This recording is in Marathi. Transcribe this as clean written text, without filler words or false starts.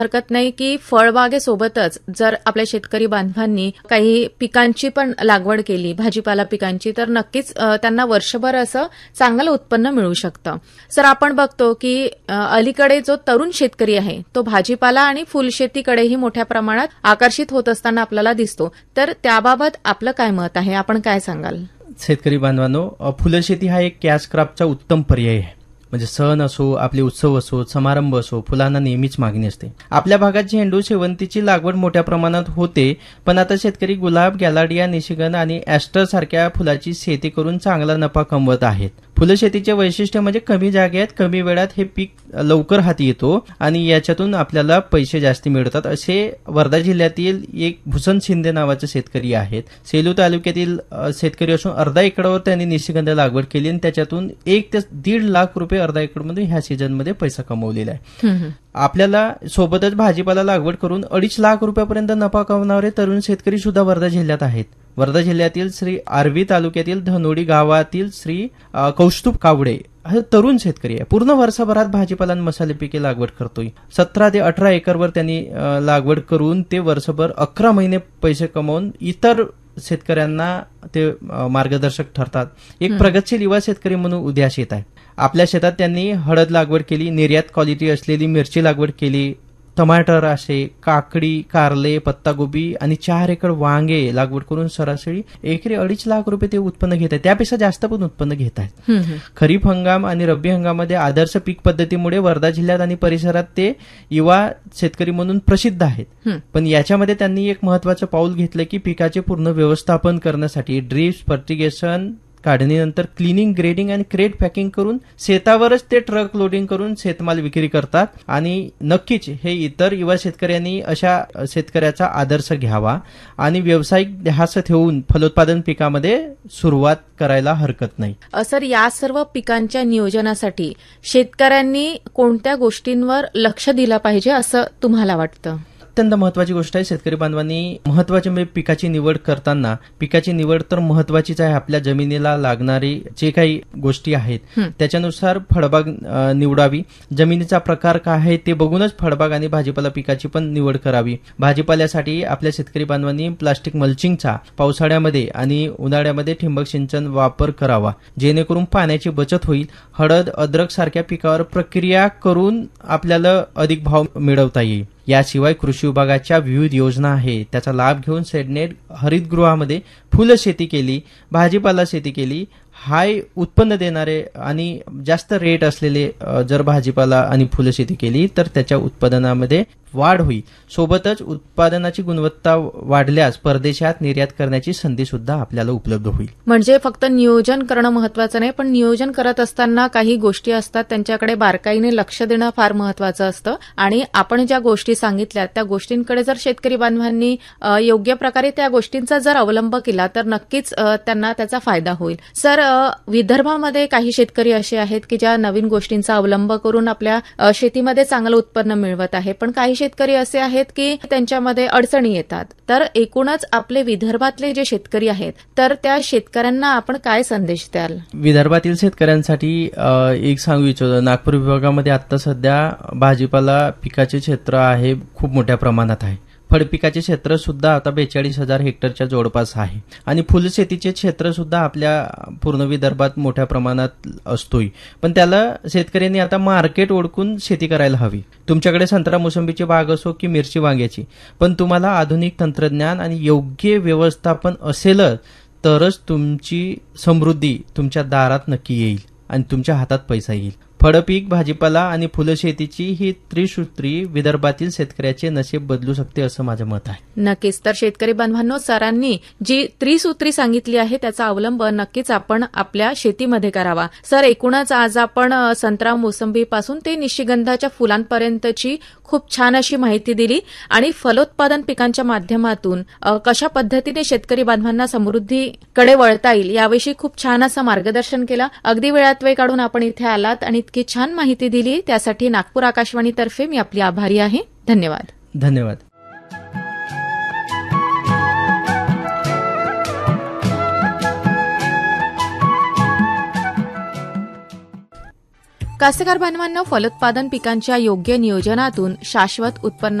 हरकत नाही की फळबागेसोबतच जर आपल्या शेतकरी बांधवांनी काही पिकांची पण लागवड केली, भाजीपाला पिकांची, तर नक्कीच त्यांना वर्षभर असं चांगलं उत्पन्न मिळू शकतं. सर, आपण बघतो की अलीकडे जो तरुण शेतकरी आहे तो भाजीपाला आणि फुलशेतीकडेही मोठ्या प्रमाणात आकर्षित होत असताना आपल्याला दिसतो. तर त्याबाबत आपलं काय मत आहे, आपण काय सांगाल? शेतकरी बांधवांनो, फुलशेती हा एक कॅश क्रॉपचा उत्तम पर्याय आहे. म्हणजे सण असो, आपले उत्सव असो, समारंभ असो, फुलांना नेहमीच मागणी असते. आपल्या भागात झेंडू, शेवंतीची लागवड मोठ्या प्रमाणात होते, पण आता शेतकरी गुलाब, गॅलाडिया, निशिगंध आणि ॲस्टर सारख्या फुलाची शेती करून चांगला नफा कमवत आहेत. फुलशेतीचे वैशिष्ट्य म्हणजे कमी जागेत कमी वेळात हे पीक लवकर हाती येतो आणि याच्यातून आपल्याला पैसे जास्त मिळतात, असे वर्धा जिल्ह्यातील एक भूषण शिंदे नावाचे शेतकरी आहेत. सेलू तालुक्यातील शेतकरी असून अर्धा एकरावर त्यांनी निशिगंध लागवड केली आणि त्याच्यातून 1 ते 1.5 लाख रुपये अर्धा एकरमध्ये ह्या सीझनमध्ये पैसा कमवलेला आहे. आपल्याला सोबतच भाजीपाला लागवड करून 2.5 लाख रुपयापर्यंत नफा कमवणारे तरुण शेतकरी सुद्धा वर्धा जिल्ह्यात आहेत. वर्धा जिल्ह्यातील श्री आर्वी तालुक्यातील धनोडी गावातील श्री कौस्तुभ कावडे हा तरुण शेतकरी आहे. पूर्ण वर्षभरात भाजीपाला आणि मसाले पिके लागवड करतोय. 17 ते 18 एकरवर त्यांनी लागवड करून ते वर्षभर 11 महिने पैसे कमवून इतर शेतकऱ्यांना ते मार्गदर्शक ठरतात. एक प्रगतशील युवा शेतकरी म्हणून उदयास येत आहे. आपल्या शेतात त्यांनी हळद लागवड केली, निर्यात क्वालिटी असलेली मिरची लागवड केली, टमाटर असे, काकडी, कारले, पत्तागोबी आणि 4 एकर वांगे लागवड करून सरासरी एकरी 2.5 लाख रुपये ते उत्पन्न घेत आहेत. त्यापेक्षा जास्त पण उत्पन्न घेत आहेत. खरीप हंगाम आणि रब्बी हंगामामध्ये आदर्श पीक पद्धतीमुळे वर्धा जिल्ह्यात आणि परिसरात ते युवा शेतकरी म्हणून प्रसिद्ध आहेत. पण याच्यामध्ये त्यांनी एक महत्वाचं पाऊल घेतलं की पिकाचे पूर्ण व्यवस्थापन करण्यासाठी ड्रिप्स, फर्टिगेशन, काढणीनंतर क्लिनिंग, ग्रेडिंग आणि क्रेट पॅकिंग करून शेतावरच ते ट्रक लोडिंग करून शेतमाल विक्री करतात. आणि नक्कीच हे इतर युवा शेतकऱ्यांनी अशा शेतकऱ्याचा आदर्श घ्यावा आणि व्यावसायिक ध्यास ठेवून फलोत्पादन पिकामध्ये सुरुवात करायला हरकत नाही. सर, या सर्व पिकांच्या नियोजनासाठी शेतकऱ्यांनी कोणत्या गोष्टींवर लक्ष दिलं पाहिजे असं तुम्हाला वाटतं? अत्यंत महत्वाची गोष्ट आहे. शेतकरी बांधवांनी महत्वाची म्हणजे पिकाची निवड करताना पिकाची निवड तर महत्वाचीच आहे. आपल्या जमिनीला लागणारी जे काही गोष्टी आहेत त्याच्यानुसार फळबाग निवडावी. जमिनीचा प्रकार काय आहे ते बघूनच फळबाग आणि भाजीपाला पिकाची पण निवड करावी. भाजीपाल्यासाठी आपल्या शेतकरी बांधवांनी प्लास्टिक मल्चिंगचा पावसाळ्यामध्ये आणि उन्हाळ्यामध्ये ठिबक सिंचन वापर करावा, जेणेकरून पाण्याची बचत होईल. हळद, अद्रक सारख्या पिकावर प्रक्रिया करून आपल्याला अधिक भाव मिळवता येईल. याशिवाय कृषी विभागाच्या विविध योजना आहेत, त्याचा लाभ घेऊन शेडनेट हरितगृहामध्ये फुलशेती केली, भाजीपाला शेती केली, हाय उत्पन्न देणारे आणि जास्त रेट असलेले जर भाजीपाला आणि फुलशेती केली तर त्याच्या उत्पादनामध्ये वाढ होईल. सोबतच उत्पादनाची गुणवत्ता वाढल्यास परदेशात निर्यात करण्याची संधी सुद्धा आपल्याला उपलब्ध होईल. म्हणजे फक्त नियोजन करणं महत्वाचं नाही, पण नियोजन करत असताना काही गोष्टी असतात त्यांच्याकडे बारकाईने लक्ष देणं फार महत्वाचं असतं. आणि आपण ज्या गोष्टी सांगितल्या त्या गोष्टींकडे जर शेतकरी बांधवांनी योग्य प्रकारे त्या गोष्टींचा जर अवलंब केला तर नक्कीच त्यांना त्याचा फायदा होईल. सर, विदर्भामध्ये काही शेतकरी असे आहेत की ज्या नवीन गोष्टींचा अवलंब करून आपल्या शेतीमध्ये चांगलं उत्पन्न मिळवत आहे, पण काही शेतकरी असे आहेत की त्यांच्यामध्ये अडचणी येतात. तर एकूणच आपले विदर्भातले जे शेतकरी आहेत तर त्या शेतकऱ्यांना आपण काय संदेश द्याल? विदर्भातील शेतकऱ्यांसाठी एक सांगू इच्छितो, नागपूर विभागामध्ये आता सध्या भाजीपाला पिकाचे क्षेत्र आहे खूप मोठ्या प्रमाणात आहे. फळपिकाचे क्षेत्र सुद्धा आता 42,000 हेक्टरच्या जवळपास आहे आणि फुलशेतीचे क्षेत्र सुद्धा आपल्या पूर्ण विदर्भात मोठ्या प्रमाणात असतोय. पण त्याला शेतकऱ्यांनी आता मार्केट ओळखून शेती करायला हवी. तुमच्याकडे संत्रा मोसंबीची बाग असो की मिरची वांग्याची, पण तुम्हाला आधुनिक तंत्रज्ञान आणि योग्य व्यवस्थापन असेल तरच तुमची समृद्धी तुमच्या दारात नक्की येईल आणि तुमच्या हातात पैसा येईल. फळपीक, भाजीपाला आणि फुलशेतीची ही त्रिसूत्री विदर्भातील शेतकऱ्याचे नशीब बदलू शकते असं माझं मत आहे. नक्कीच. तर शेतकरी बांधवांनो, सरांनी जी त्रिसूत्री सांगितली आहे त्याचा अवलंब नक्कीच आपण आपल्या शेतीमध्ये करावा. सर, एकूणच आज आपण संत्रा मोसंबीपासून ते निशिगंधाच्या फुलांपर्यंतची खूप छान अशी माहिती दिली आणि फलोत्पादन पिकांच्या माध्यमातून कशा पद्धतीने शेतकरी बांधवांना समृद्धीकडे वळता येईल याविषयी खूप छान असं मार्गदर्शन केलं. अगदी वेळात वेळ काढून आपण इथे आलात आणि इतकी छान माहिती दिली त्यासाठी नागपूर आकाशवाणीतर्फे मी आपली आभारी आहे. धन्यवाद. धन्यवाद. कास्तकार बांधवांना फलोत्पादन पिकांच्या योग्य नियोजनातून शाश्वत उत्पन्न